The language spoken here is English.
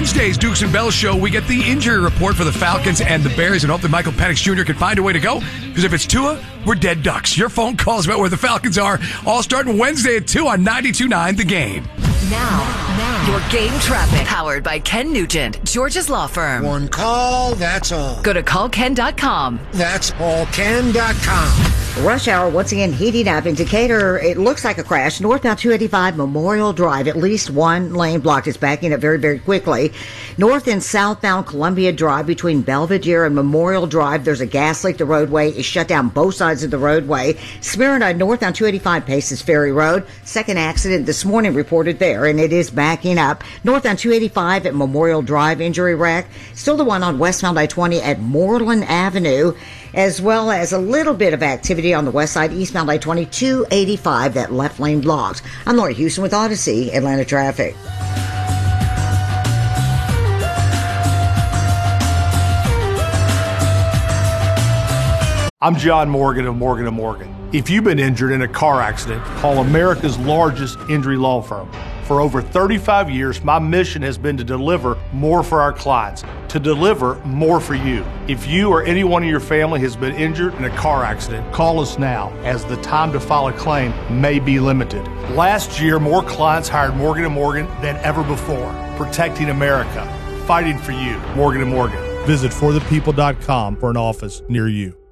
Wednesday's Dukes and Bell show, we get the injury report for the Falcons and the Bears and hope that Michael Penix Jr. can find a way to go. Because if it's Tua, we're dead ducks. Your phone calls about where the Falcons are, all starting Wednesday at 2 on 92.9 The Game. Now, your game traffic. Powered by Ken Nugent, George's Law Firm. One call, that's all. Go to callken.com. That's allken.com. Rush hour once again heating up in Decatur. It looks like a crash. Northbound 285 Memorial Drive, at least one lane blocked. It's backing up very, very quickly. North and southbound Columbia Drive between Belvedere and Memorial Drive, there's a gas leak. The roadway is shut down both sides of the roadway. Smyrna northbound 285 Paces Ferry Road. Second accident this morning reported there, and it is backing up. Northbound 285 at Memorial Drive, injury wreck. Still the one on westbound I-20 at Moreland Avenue, as well as a little bit of activity on the west side, eastbound I-20, 285, that left lane blocked. I'm Lori Houston with Odyssey, Atlanta Traffic. I'm John Morgan of Morgan & Morgan. If you've been injured in a car accident, call America's largest injury law firm. For over 35 years, my mission has been to deliver more for our clients, to deliver more for you. If you or anyone in your family has been injured in a car accident, call us now, as the time to file a claim may be limited. Last year, more clients hired Morgan & Morgan than ever before, protecting America, fighting for you. Morgan & Morgan. Visit forthepeople.com for an office near you.